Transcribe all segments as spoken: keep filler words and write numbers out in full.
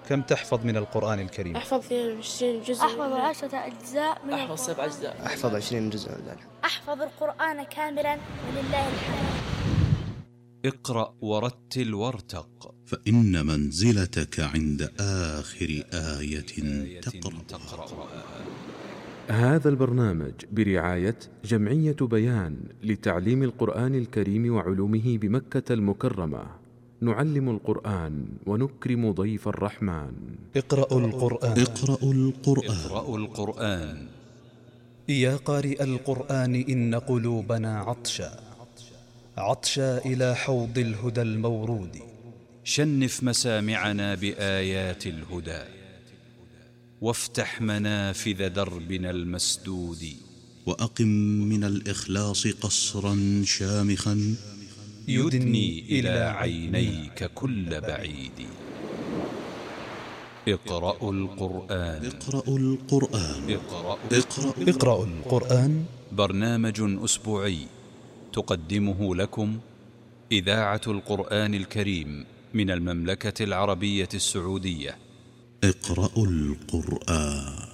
كم تحفظ من القرآن الكريم؟ أحفظ عشرين جزء. أحفظ عشرة أجزاء من أحفظ سبع أجزاء. أحفظ عشرين جزء من ذلك. أحفظ القرآن كاملا ولله الحمد. اقرأ ورتل وارتق، فإن منزلتك عند آخر آية تقرأ. هذا البرنامج برعاية جمعية بيان لتعليم القرآن الكريم وعلومه بمكة المكرمة. نعلم القرآن ونكرم ضيف الرحمن. اقرأوا القرآن. اقرأوا القرآن. اقرأوا القرآن. يا قارئ القرآن إن قلوبنا عطشا عطشا إلى حوض الهدى المورود. شنف مسامعنا بآيات الهدى، وافتح منافذ دربنا المسدود. وأقم من الإخلاص قصرا شامخا يدني إلى عينيك كل بعيد. اقرأوا القرآن. اقرأوا القرآن. اقرأوا, اقرأوا. اقرأوا القرآن، برنامج أسبوعي تقدمه لكم إذاعة القرآن الكريم من المملكة العربية السعودية. اقرأوا القرآن.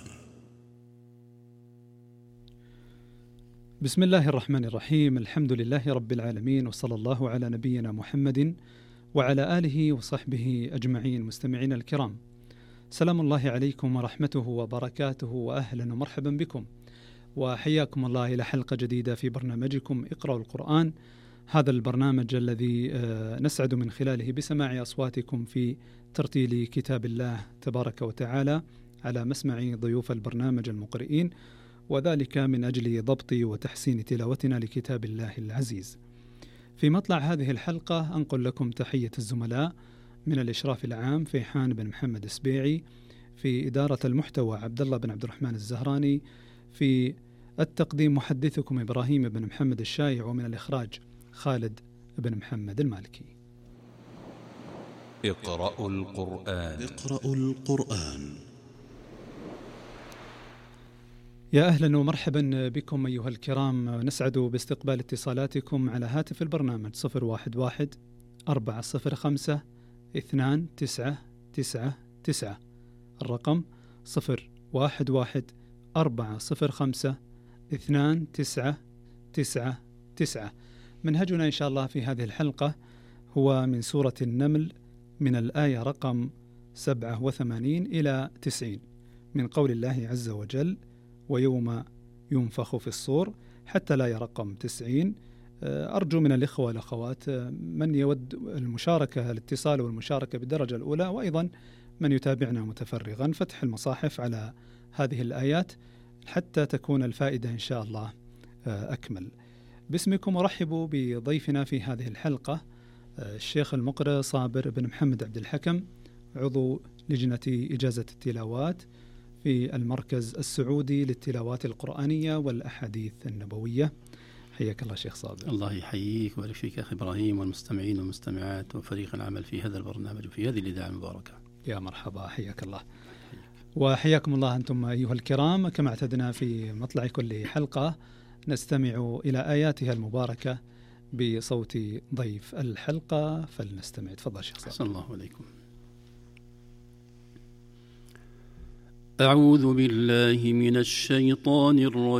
بسم الله الرحمن الرحيم. الحمد لله رب العالمين، وصلى الله على نبينا محمد وعلى آله وصحبه أجمعين. مستمعين الكرام، سلام الله عليكم ورحمته وبركاته، وأهلا ومرحبا بكم، وحياكم الله إلى حلقة جديدة في برنامجكم اقرأوا القرآن. هذا البرنامج الذي نسعد من خلاله بسماع أصواتكم في ترتيل كتاب الله تبارك وتعالى على مسمع ضيوف البرنامج المقرئين، وذلك من أجل ضبط وتحسين تلاوتنا لكتاب الله العزيز. في مطلع هذه الحلقة أنقل لكم تحية الزملاء من الإشراف العام فيحان بن محمد السبيعي، في إدارة المحتوى عبد الله بن عبد الرحمن الزهراني، في التقديم محدثكم إبراهيم بن محمد الشايع، ومن الإخراج خالد بن محمد المالكي. اقرأوا القرآن. اقرأوا القرآن. يا أهلا ومرحبا بكم أيها الكرام، نسعد باستقبال اتصالاتكم على هاتف البرنامج صفر واحد واحد أربعة صفر خمسة اثنان تسعة تسعة تسعة، الرقم صفر واحد واحد أربعة صفر خمسة اثنان تسعة تسعة تسعة. منهجنا إن شاء الله في هذه الحلقة هو من سورة النمل، من الآية رقم سبعة وثمانين إلى تسعين، من قول الله عز وجل ويوم ينفخ في الصور، حتى لا رقم تسعين. أرجو من الإخوة والأخوات من يود المشاركة الاتصال والمشاركة بالدرجة الأولى، وأيضا من يتابعنا متفرغا فتح المصاحف على هذه الآيات حتى تكون الفائدة إن شاء الله أكمل. باسمكم أرحب بضيفنا في هذه الحلقة الشيخ المقرئ صابر بن محمد عبد الحكم، عضو لجنة إجازة التلاوات في المركز السعودي للتلاوات القرآنية والأحاديث النبوية. حياك الله شيخ صابر. الله يحييك ويبارك فيك أخي إبراهيم، والمستمعين والمستمعات وفريق العمل في هذا البرنامج وفي هذه الإذاعة المباركة. يا مرحبا، حياك الله. وحياكم الله أنتم أيها الكرام. كما اعتدنا في مطلع كل حلقة نستمع إلى آياتها المباركة بصوت ضيف الحلقة، فلنستمع. تفضل شيخ صابر. أحسن الله عليكم. أعوذ بالله من الشيطان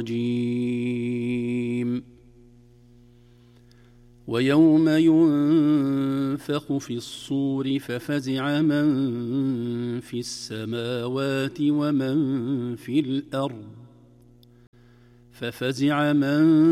الرجيم. ويوم ينفخ في الصور ففزع من في السماوات ومن في الأرض ففزع من